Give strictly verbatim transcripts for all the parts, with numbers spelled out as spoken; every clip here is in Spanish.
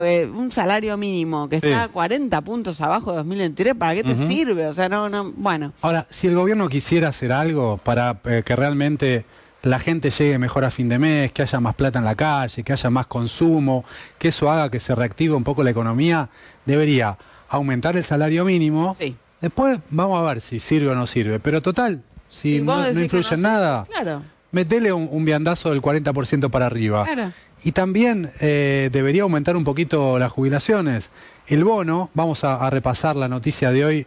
eh, un salario mínimo que está Sí. cuarenta puntos abajo de dos mil veintitrés, ¿para qué te Ujú. sirve? O sea, no, no, bueno. Ahora, si el gobierno quisiera hacer algo para eh, que realmente la gente llegue mejor a fin de mes, que haya más plata en la calle, que haya más consumo, que eso haga que se reactive un poco la economía, debería aumentar el salario mínimo. Sí. Después vamos a ver si sirve o no sirve. Pero total, si Si vos no, decís no que influye no en sirve, nada, claro. metele un, un viandazo del cuarenta por ciento para arriba. Claro. Y también eh, debería aumentar un poquito las jubilaciones. El bono, vamos a, a repasar la noticia de hoy,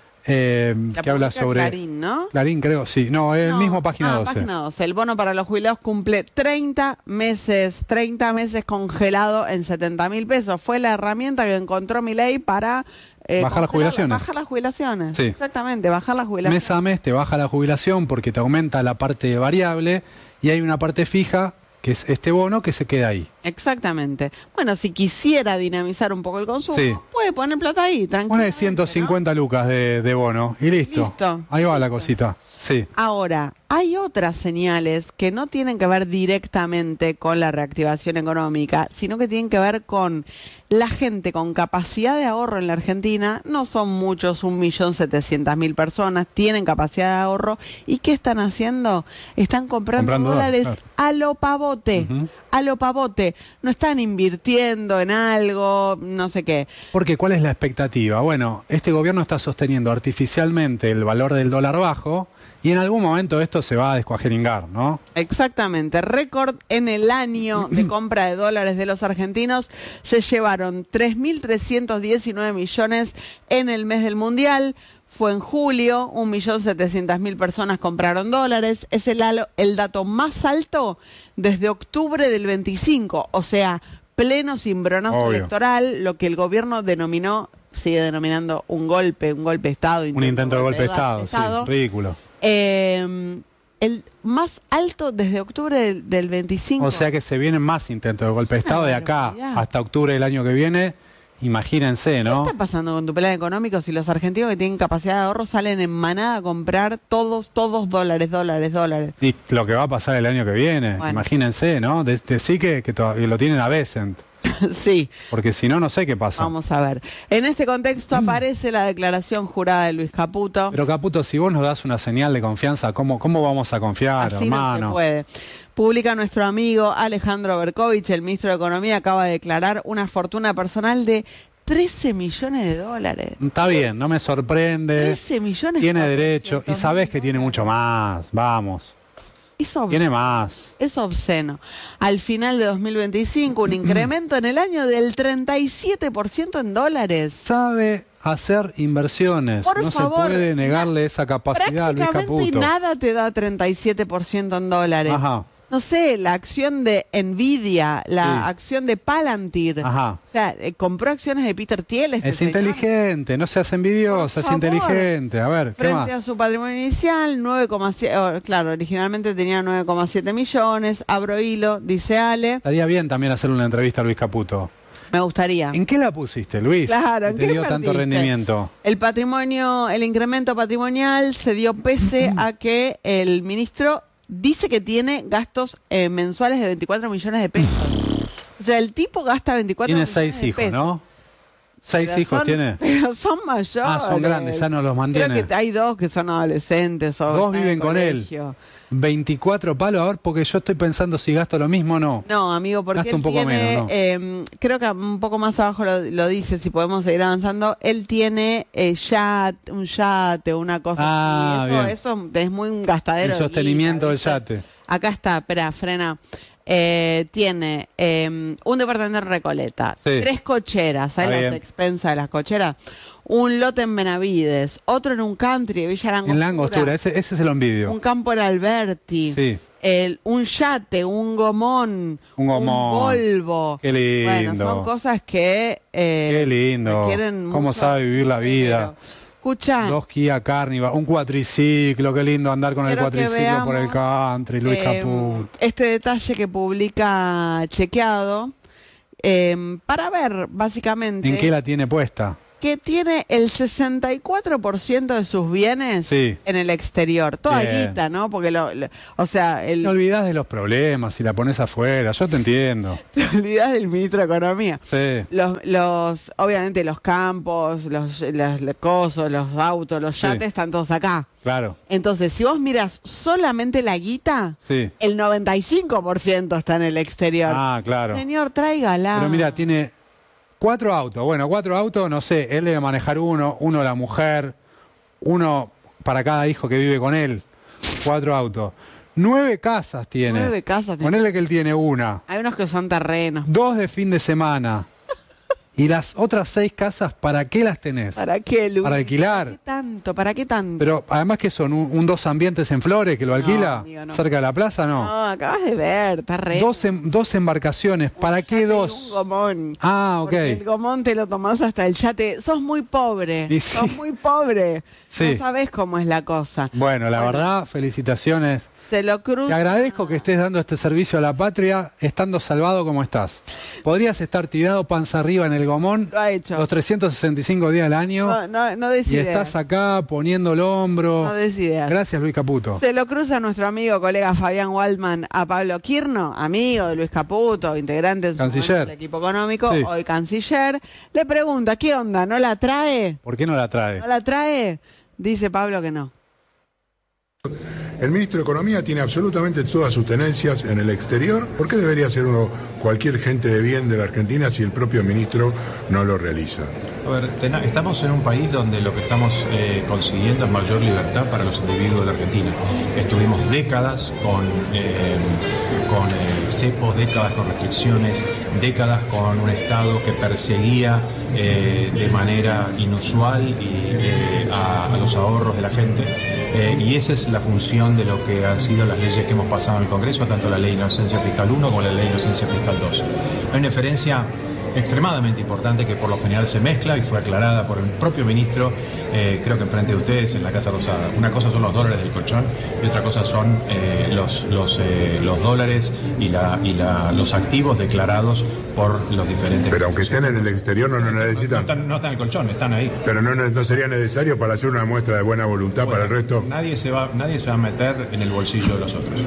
eh, La que habla publica sobre... Clarín, ¿no? Clarín, creo, sí. No, el No, mismo página ah, doce. página doce. El bono para los jubilados cumple treinta meses, treinta meses congelado en setenta mil pesos. Fue la herramienta que encontró Milei para... eh, Bajar las congelar- jubilaciones. Bajar las jubilaciones. Sí. Exactamente, bajar las jubilaciones. Mes a mes te baja la jubilación porque te aumenta la parte variable y hay una parte fija, que es este bono, que se queda ahí. Exactamente. Bueno, si quisiera dinamizar un poco el consumo, Sí. puede poner plata ahí, Pone tranquilamente, ciento cincuenta lucas de, de bono y listo. Listo. Ahí va la Listo. cosita. Sí. Ahora, hay otras señales que no tienen que ver directamente con la reactivación económica, sino que tienen que ver con la gente con capacidad de ahorro en la Argentina. No son muchos, un millón setecientas mil personas tienen capacidad de ahorro. ¿Y qué están haciendo? Están comprando, Comprando dólares dólares, a lo pavote. Ujú. A lo pavote. No están invirtiendo en algo, no sé qué. Porque ¿cuál es la expectativa? Bueno, este gobierno está sosteniendo artificialmente el valor del dólar bajo y en algún momento esto se va a descuajeringar, ¿no? Exactamente, récord en el año de compra de dólares de los argentinos. Se llevaron tres mil trescientos diecinueve millones en el mes del Mundial. Fue en julio, un millón setecientas mil personas compraron dólares. Es el, alo- el dato más alto desde octubre del veinticinco, o sea, pleno cimbronazo Obvio. electoral, lo que el gobierno denominó, sigue denominando un golpe, un golpe de Estado. Un intento de golpe de Estado, Estado. sí, ridículo. Eh, el más alto desde octubre del, del veinticinco. O sea que se vienen más intentos de golpe de Estado de acá barbaridad. hasta octubre del año que viene. Imagínense, ¿Qué ¿no? está pasando con tu plan económico si los argentinos que tienen capacidad de ahorro salen en manada a comprar todos, todos dólares, dólares, dólares? Y lo que va a pasar el año que viene, Bueno. imagínense, ¿no? De, de sí que, que todavía lo tienen a Besant, Sí, porque si no, no sé qué pasa. vamos a ver. En este contexto aparece la declaración jurada de Luis Caputo. Pero Caputo, si vos nos das una señal de confianza, ¿cómo, cómo vamos a confiar, Así no hermano? se puede. Publica nuestro amigo Alejandro Berkovich, el ministro de Economía, acaba de declarar una fortuna personal de trece millones de dólares. Está bien, no me sorprende. trece millones. Tiene cuatrocientos derecho y sabés que tiene mucho más. Vamos. Es obsceno. Tiene más. Es obsceno. Al final de dos mil veinticinco, un incremento en el año del treinta y siete por ciento en dólares. Sabe hacer inversiones. Por no favor, se puede negarle na- esa capacidad a Luis Prácticamente Caputo. nada te da treinta y siete por ciento en dólares. Ajá. No sé, la acción de Nvidia, la Sí. acción de Palantir. Ajá. O sea, eh, compró acciones de Peter Thiel. Este Es señor. inteligente, no seas envidiosa, Por es favor. inteligente. A ver, ¿qué Frente más? a su patrimonio inicial, nueve coma siete, oh, claro, originalmente tenía nueve coma siete millones, abro hilo, dice Ale, Estaría bien también hacer una entrevista a Luis Caputo. me gustaría. ¿En qué la pusiste, Luis? Claro, Que ¿en te qué dio tanto invertiste? rendimiento. El patrimonio, el incremento patrimonial se dio pese a que el ministro dice que tiene gastos eh, mensuales de veinticuatro millones de pesos. O sea, el tipo gasta veinticuatro Tiene millones seis de hijos, pesos. ¿no? Seis Pero hijos son- tiene. Pero son mayores. Ah, son grandes, ya no los mantiene. Creo que hay dos que son adolescentes. O Dos están en viven con él. colegio. veinticuatro palos, a ver, porque yo estoy pensando si gasto lo mismo o no. No, amigo, porque Gasta él un poco tiene, menos, ¿no? eh, creo que un poco más abajo lo, lo dice, si podemos seguir avanzando, él tiene eh, yate, un yate, una cosa Ah, así, bien. eso, eso es muy un gastadero. El de sostenimiento guita, del ¿viste? yate. Acá está, espera, frena. Eh, tiene eh, un departamento en Recoleta, Sí. tres cocheras, ¿sabes Está las bien. expensas de las cocheras? Un lote en Benavides, otro en un country de Villa Langostura, En la angostura, ese, ese se lo envidio. un campo en Alberti, Sí. el, un yate, un gomón, Un gomón. un Volvo. Qué lindo. Bueno, son cosas que eh, Qué lindo. requieren Cómo mucho sabe vivir la vida. dinero. Escucha, Dos Kia Carnival, un cuatriciclo, qué lindo andar con el quiero que cuatriciclo por el veamos, country, Luis eh, Caputo. este detalle que publica Chequeado, eh, para ver básicamente ¿En qué la tiene puesta? que tiene el sesenta y cuatro por ciento de sus bienes sí. en el exterior. Toda Bien. guita, ¿no? Porque, lo, lo- o sea, el, Te olvidás de los problemas si la pones afuera, yo te entiendo. te olvidás del ministro de Economía. Sí. Los, los, obviamente los campos, los, los, los cosos, los autos, los Sí. yates están todos acá. Claro, Entonces, si vos miras solamente la guita, sí. el noventa y cinco por ciento está en el exterior. Ah, claro. Señor, tráigala. Pero mira, tiene cuatro autos. Bueno, cuatro autos, no sé, él debe manejar uno, uno la mujer, uno para cada hijo que vive con él. Cuatro autos. Nueve casas tiene. Nueve casas tiene. Ponele que él tiene una. Hay unos que son terrenos. Dos de fin de semana. ¿Y las otras seis casas, para qué las tenés? ¿Para qué, Luis? Para alquilar. ¿Para qué tanto? ¿Para qué tanto? Pero además que son un, un dos ambientes en Flores que lo alquila, amigo, no. cerca de la plaza, ¿no? No, acabas de ver, está re. Dos, em- dos embarcaciones, ¿para qué Yate y dos? Un gomón. Ah, ok. Porque el gomón te lo tomás hasta el yate. Sos muy pobre. Y sí. Sos muy pobre. Sí. No sabés cómo es la cosa. Bueno, la verdad, felicitaciones. Se lo cruza. Te agradezco que estés dando este servicio a la patria, estando salvado como estás. Podrías estar tirado panza arriba en el gomón Lo ha hecho. los trescientos sesenta y cinco días al año No, no, no des y ideas. estás acá poniendo el hombro. No des ideas. Gracias, Luis Caputo. Se lo cruza nuestro amigo, colega Fabián Waldman a Pablo Quirno, amigo de Luis Caputo, integrante en su Canciller. momento del equipo económico, Sí. hoy canciller. Le pregunta, ¿qué onda? ¿No la trae? ¿Por qué no la trae? ¿No la trae? Dice Pablo que no. El ministro de Economía tiene absolutamente todas sus tenencias en el exterior. ¿Por qué debería ser uno cualquier gente de bien de la Argentina si el propio ministro no lo realiza? A ver, tena- estamos en un país donde lo que estamos eh, consiguiendo es mayor libertad para los individuos de la Argentina. Estuvimos décadas con, eh, con eh, cepos, décadas con restricciones, décadas con un Estado que perseguía eh, de manera inusual y, eh, a, a los ahorros de la gente. Eh, y esa es la función de lo que han sido las leyes que hemos pasado en el Congreso, tanto la Ley de Inocencia Fiscal uno como la Ley de Inocencia Fiscal dos. Hay una diferencia extremadamente importante que por lo general se mezcla y fue aclarada por el propio ministro, eh, creo que enfrente de ustedes en la Casa Rosada. Una cosa son los dólares del colchón y otra cosa son eh, los, los, eh, los dólares y, la, y la, los activos declarados por los diferentes... Pero aunque estén en el exterior no lo No necesitan. están, no están en el colchón, están ahí. Pero no, no, no sería necesario para hacer una muestra de buena voluntad para el resto. Nadie se, va, nadie se va a meter en el bolsillo de los otros.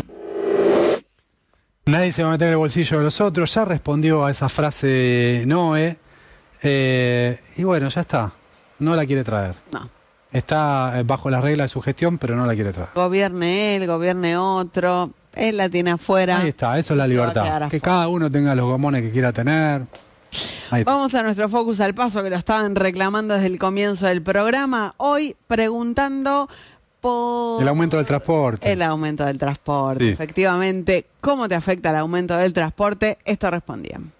Nadie se va a meter en el bolsillo de los otros. Ya respondió a esa frase de Noé. Eh, y bueno, ya está. No la quiere traer. No. Está eh, bajo las reglas de su gestión, pero no la quiere traer. Gobierne él, gobierne otro. Él la tiene afuera. Ahí está, eso es la Se va a libertad. quedar Que afuera. cada uno tenga los gomones que quiera tener. Ahí está. Vamos a nuestro Focus al Paso, que lo estaban reclamando desde el comienzo del programa. Hoy preguntando por... El aumento del transporte. El aumento del transporte, Sí. efectivamente. ¿Cómo te afecta el aumento del transporte? Esto respondían.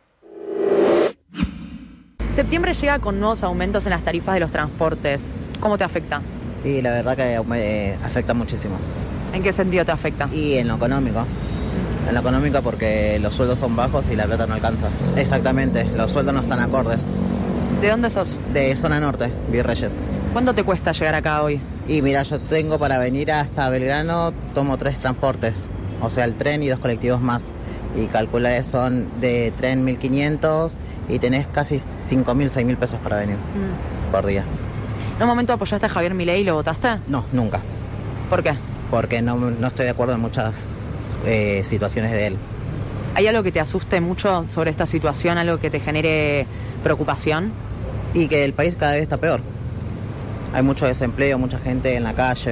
Septiembre llega con nuevos aumentos en las tarifas de los transportes. ¿Cómo te afecta? Y la verdad que me afecta muchísimo. ¿En qué sentido te afecta? Y en lo económico. En lo económico porque los sueldos son bajos y la plata no alcanza. Exactamente, los sueldos no están acordes. ¿De dónde sos? De zona norte, Virreyes. ¿Cuánto te cuesta llegar acá hoy? Y mira, yo tengo para venir hasta Belgrano, tomo tres transportes. O sea, el tren y dos colectivos más. Y calcula que son de tren mil quinientos y tenés casi cinco mil, seis mil pesos para venir Mm. por día. ¿En un momento apoyaste a Javier Milei y lo votaste? No, nunca. ¿Por qué? Porque no, no estoy de acuerdo en muchas eh, situaciones de él. ¿Hay algo que te asuste mucho sobre esta situación? ¿Algo que te genere preocupación? Y que el país cada vez está peor. Hay mucho desempleo, mucha gente en la calle.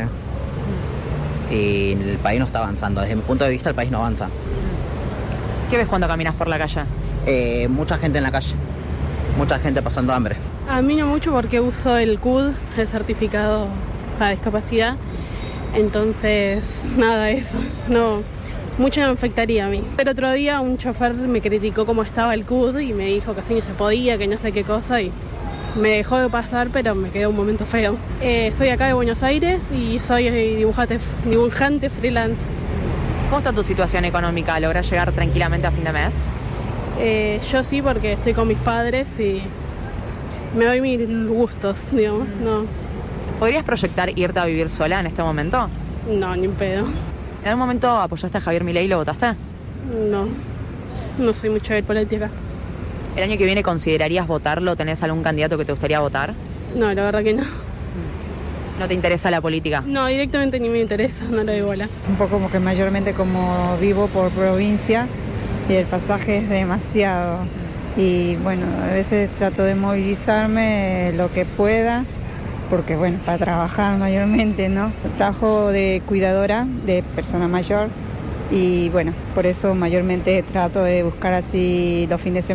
Y el país no está avanzando. Desde mi punto de vista, el país no avanza. ¿Qué ves cuando caminas por la calle? Eh, mucha gente en la calle. Mucha gente pasando hambre. A mí no mucho porque uso el C U D, el certificado para discapacidad. Entonces, nada, eso. No, mucho no me afectaría a mí. El otro día un chofer me criticó cómo estaba el C U D y me dijo que así no se podía, que no sé qué cosa. Y me dejó de pasar, pero me quedó un momento feo. Eh, soy acá de Buenos Aires y soy dibujante, dibujante freelance. ¿Cómo está tu situación económica? ¿Lográs llegar tranquilamente a fin de mes? Eh, yo sí, porque estoy con mis padres y me doy mis gustos, digamos. No, ¿Podrías proyectar irte a vivir sola en este momento? no, ni en pedo. ¿En algún momento apoyaste a Javier Milei y lo votaste? No, no soy mucho de política. ¿El año que viene considerarías votarlo? ¿Tenés algún candidato que te gustaría votar? No, la verdad que no. ¿No te interesa la política? No, directamente ni me interesa, no le doy bola. Un poco como que mayormente como vivo por provincia y el pasaje es demasiado. Y bueno, a veces trato de movilizarme lo que pueda, porque bueno, para trabajar mayormente, ¿no? Trabajo de cuidadora de persona mayor y bueno, por eso mayormente trato de buscar así los fines de semana.